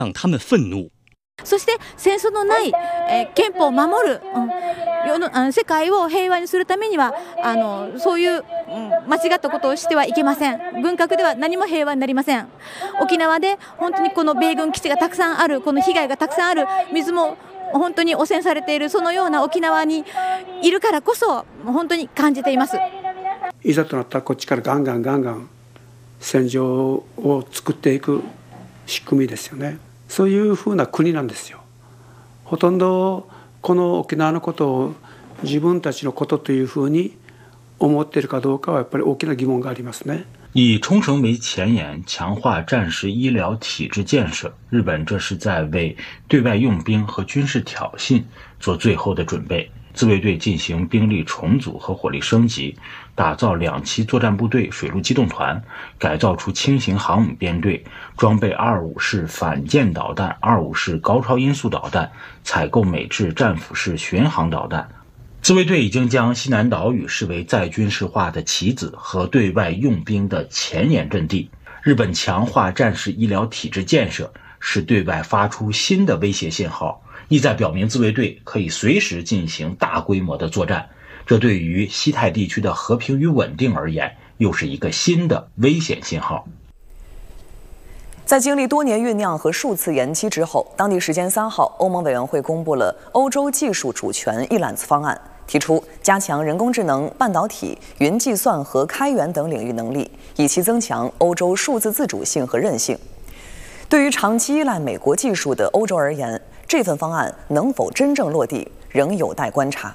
让他们愤怒。 そして戦争のない、憲法を守る、世界を平和にするためにはそういう、間違ったことをしてはいけません。軍拡では何も平和になりません。沖縄で本当にこの米軍基地がたくさんある、この被害がたくさんある、水も本当に汚染されている、そのような沖縄にいるからこそ本当に感じています。 いざとなったらこっちからガンガン戦場を作っていく仕組みですよね。そういうふうな国なんですよ。ほとんどこの沖縄のことを自分たちのことというふうに思っているかどうかはやっぱり大きな疑問がありますね。 以冲绳为前沿，强化战时医疗体制建设，日本这是在为对外用兵和军事挑衅做最后的准备。自卫队进行兵力重组和火力升级，打造2栖作战部队水陆机动团，改造出轻型航母编队，装备25式反舰导弹、25式高超音速导弹，采购美制战斧式巡航导弹。自卫队已经将西南岛屿视为再军事化的棋子和对外用兵的前沿阵地。日本强化战时医疗体制建设，是对外发出新的威胁信号，意在表明自卫队可以随时进行大规模的作战。这对于西太地区的和平与稳定而言，又是一个新的危险信号。 在经历多年酝酿和数次延期之后，当地时间3号，欧盟委员会公布了欧洲技术主权一揽子方案，提出加强人工智能、半导体、云计算和开源等领域能力，以期增强欧洲数字自主性和韧性。对于长期依赖美国技术的欧洲而言，这份方案能否真正落地，仍有待观察。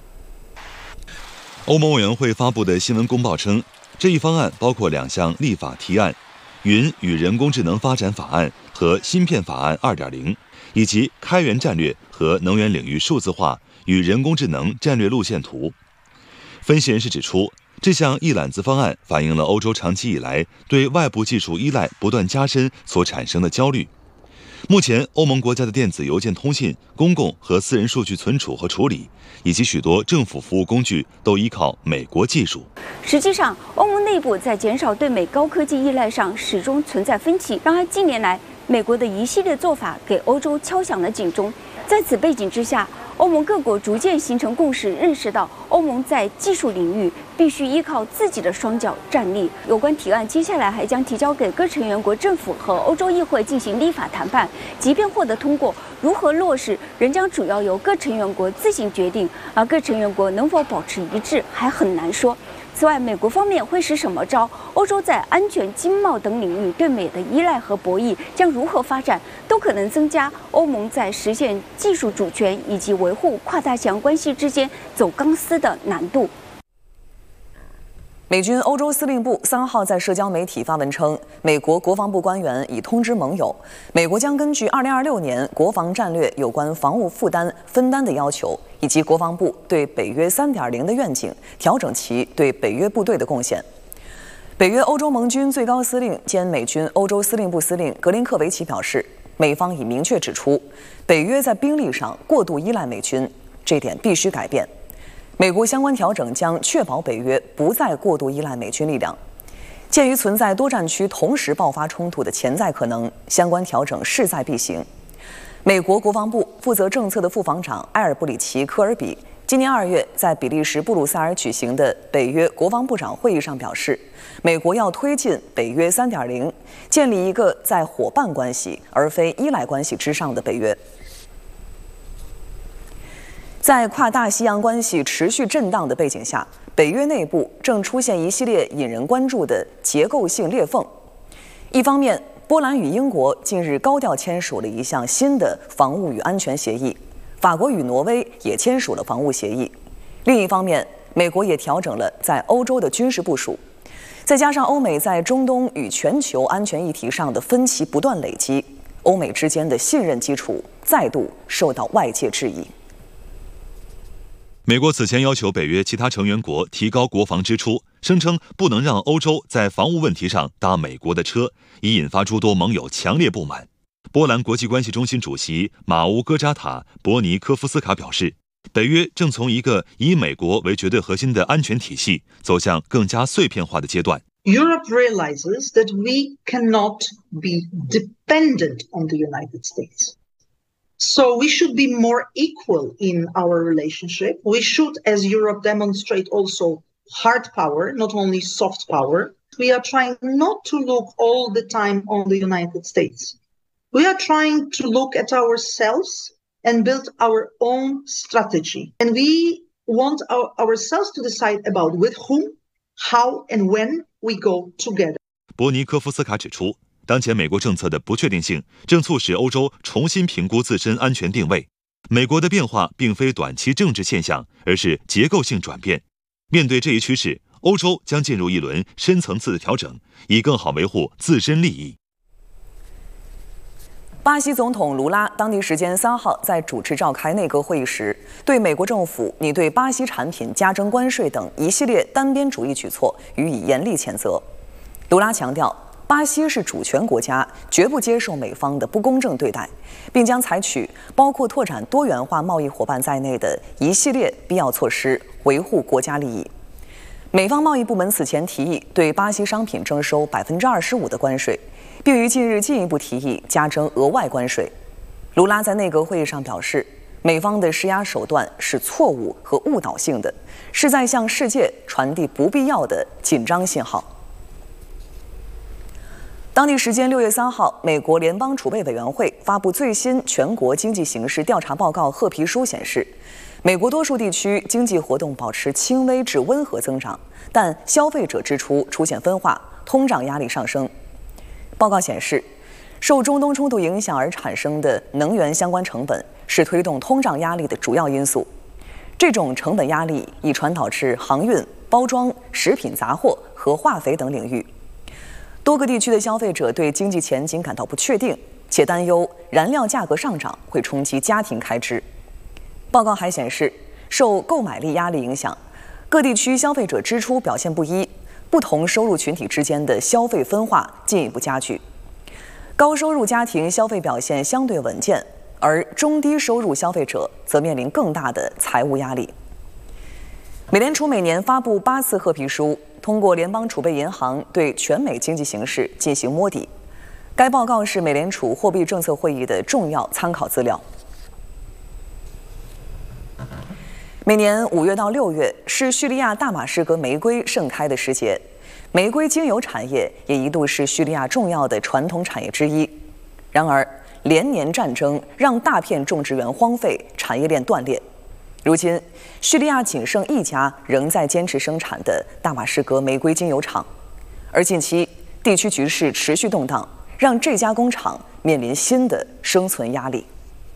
欧盟委员会发布的新闻公报称，这一方案包括2项立法提案：云与人工智能发展法案和芯片法案 2.0， 以及开源战略和能源领域数字化与人工智能战略路线图。分析人士指出，这项一揽子方案反映了欧洲长期以来对外部技术依赖不断加深所产生的焦虑。目前，欧盟国家的电子邮件通信、公共和私人数据存储和处理，以及许多政府服务工具都依靠美国技术。 实际上，欧盟内部在减少对美高科技依赖上始终存在分歧。然而，近年来美国的一系列做法给欧洲敲响了警钟。在此背景之下，欧盟各国逐渐形成共识，认识到欧盟在技术领域必须依靠自己的双脚站立。有关提案接下来还将提交给各成员国政府和欧洲议会进行立法谈判。即便获得通过，如何落实仍将主要由各成员国自行决定，而各成员国能否保持一致还很难说。此外，美国方面会使什么招？欧洲在安全、经贸等领域对美的依赖和博弈将如何发展，都可能增加欧盟在实现技术主权以及维护跨大西洋关系之间走钢丝的难度。 美军欧洲司令部3号在社交媒体发文称，美国国防部官员已通知盟友，美国将根据2026年国防战略有关防务负担分担的要求，以及国防部对北约3.0的愿景，调整其对北约部队的贡献。北约欧洲盟军最高司令兼美军欧洲司令部司令格林克维奇表示，美方已明确指出，北约在兵力上过度依赖美军，这点必须改变。美国相关调整将确保北约不再过度依赖美军力量。鉴于存在多战区同时爆发冲突的潜在可能，相关调整势在必行。美国国防部负责政策的副防长埃尔布里奇·科尔比今年2月在比利时布鲁塞尔举行的北约国防部长会议上表示，美国要推进北约3.0，建立一个在伙伴关系而非依赖关系之上的北约。在跨大西洋关系持续震荡的背景下，北约内部正出现一系列引人关注的结构性裂缝。一方面，波兰与英国近日高调签署了一项新的防务与安全协议，法国与挪威也签署了防务协议。另一方面，美国也调整了在欧洲的军事部署。再加上欧美在中东与全球安全议题上的分歧不断累积，欧美之间的信任基础再度受到外界质疑。 美国此前要求北约其他成员国提高国防支出，声称不能让欧洲在防务问题上搭美国的车，已引发诸多盟友强烈不满。波兰国际关系中心主席马乌戈扎塔·博尼科夫斯卡表示，北约正从一个以美国为绝对核心的安全体系走向更加碎片化的阶段， Europe realizes that we cannot be dependent on the United States. So we should be more equal in our relationship. We should, as Europe, demonstrate also hard power, not only soft power. We are trying not to look all the time on the United States. We are trying to look at ourselves and build our own strategy. And we want ourselves to decide about with whom, how, and when we go together. 伯尼科夫斯卡指出，当前美国政策的不确定性正促使欧洲重新评估自身安全定位。美国的变化并非短期政治现象，而是结构性转变。面对这一趋势，欧洲将进入一轮深层次的调整，以更好维护自身利益。 巴西总统卢拉当地时间3号在主持召开内阁会议时，对美国政府拟对巴西产品加征关税等一系列单边主义举措予以严厉谴责。卢拉强调，巴西是主权国家，绝不接受美方的不公正对待，并将采取包括拓展多元化贸易伙伴在内的一系列必要措施，维护国家利益。美方贸易部门此前提议对巴西商品征收25%的关税，并于近日进一步提议加征额外关税。卢拉在内阁会议上表示，美方的施压手段是错误和误导性的，是在向世界传递不必要的紧张信号。当地时间6月3号，美国联邦储备委员会发布最新全国经济形势调查报告褐皮书显示，美国多数地区经济活动保持轻微至温和增长，但消费者支出出现分化，通胀压力上升。报告显示，受中东冲突影响而产生的能源相关成本是推动通胀压力的主要因素。这种成本压力已传导至航运、包装、食品杂货和化肥等领域。多个地区的消费者对经济前景感到不确定，且担忧燃料价格上涨会冲击家庭开支。报告还显示，受购买力压力影响，各地区消费者支出表现不一，不同收入群体之间的消费分化进一步加剧。高收入家庭消费表现相对稳健，而中低收入消费者则面临更大的财务压力。美联储每年发布8次褐皮书，通过联邦储备银行对全美经济形势进行摸底。该报告是美联储货币政策会议的重要参考资料。每年5月到6月是叙利亚大马士革玫瑰盛开的时节，玫瑰精油产业也一度是叙利亚重要的传统产业之一。然而，连年战争让大片种植园荒废，产业链断裂。如今，叙利亚仅剩1家仍在坚持生产的大马士革玫瑰精油厂，而近期地区局势持续动荡，让这家工厂面临新的生存压力。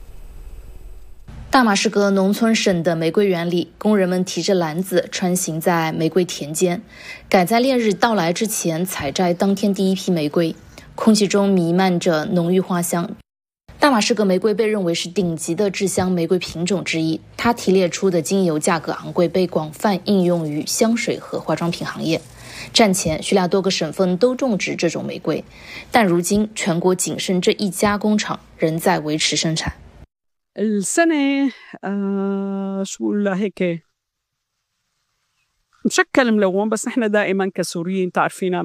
大马士革农村省的玫瑰园里，工人们提着篮子穿行在玫瑰田间，赶在烈日到来之前采摘当天第一批玫瑰，空气中弥漫着浓郁花香。大马士革玫瑰被认为是顶级的制香玫瑰品种之一，它提炼出的精油价格昂贵，被广泛应用于香水和化妆品行业。战前，叙利亚多个省份都种植这种玫瑰，但如今全国仅剩这1家工厂仍在维持生产。 السنة شو بقول هيك مشكل ملون بس نحن دائما كسوريين تعرفينا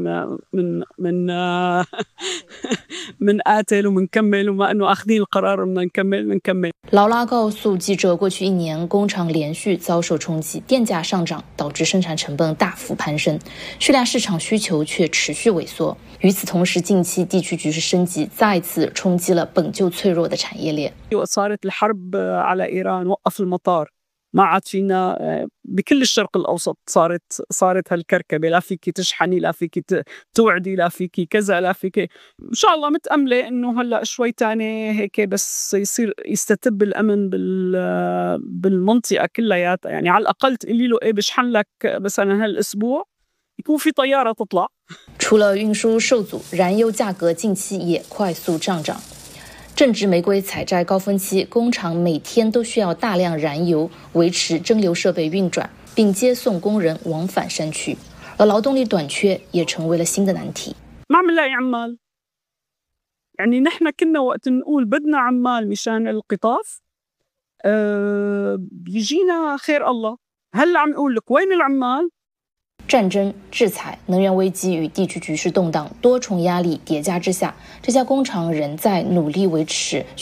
من قاتل ومنكمل وما انه اخذين القرار بدنا نكمل。 劳拉告诉记者，过去1年工厂连续遭受冲击，电价上涨导致生产成本大幅攀升，叙利亚市场需求却持续萎缩。与此同时，近期地区局势升级，再次冲击了本就脆弱的产业链。 صارت الحرب على إيران وقف المطار ما عاد فينا بكل الشرق الأوسط صارت هالكركبة، لا فيك تشحني، لا فيك توعدي، لا فيك كذا، لا فيك. إن شاء الله متأملة إنه هلا شوي تاني هيك بس يصير يستتب الأمن بالمنطقة كلياتها، يعني على الأقل تقولي له إيه بشحن لك مثلا هالأسبوع يكون في طيارة تطلع。 除了运输受阻，燃油价格近期也快速上涨。正值玫瑰采摘高峰期，工厂每天都需要大量燃油维持蒸馏设备运转，并接送工人往返山区，而劳动力短缺也成为了新的难题。 ما عم نلاقي عمال، يعني نحن كنا وقت نقول بدنا عمال مشان القطاف بيجينا خير الله، هلا عم نقول لك وين العمال؟ 战争、制裁、能源危机与地区局势动荡多重压力叠加之下，这家工厂仍在努力维持